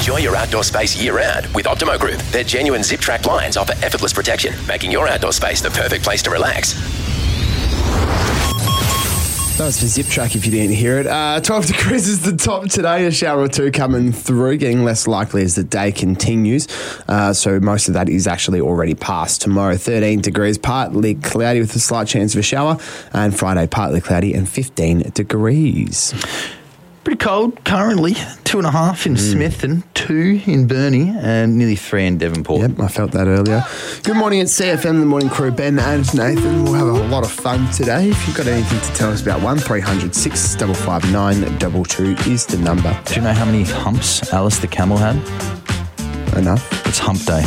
Enjoy your outdoor space year-round with Optimo Group. Their genuine zip-track blinds offer effortless protection, making your outdoor space the perfect place to relax. That was for Zip Track if you didn't hear it. 12 degrees is the top today. A shower or two coming through, getting less likely as the day continues. So most of that is actually already past. Tomorrow, 13 degrees, partly cloudy with a slight chance of a shower. And Friday, partly cloudy and 15 degrees. Pretty cold currently. 2.5 in Smith and 2 in Burnie and nearly 3 in Devonport. Yep, I felt that earlier. Good morning, it's CFM, the morning crew. Ben and Nathan. We'll have a lot of fun today. If you've got anything to tell us about, 1300 655 922 is the number. Do you know how many humps Alice the camel had? Enough. It's hump day.